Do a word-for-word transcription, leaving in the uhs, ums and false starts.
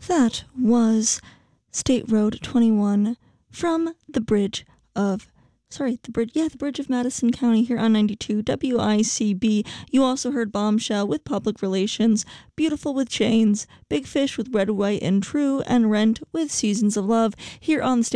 That was State Road twenty-one from the bridge of, sorry, the bridge, yeah, the bridge of Madison County here on ninety-two W I C B. You also heard Bombshell with Public Relations, Beautiful with Chains, Big Fish with Red, White, and True, and Rent with Seasons of Love here on the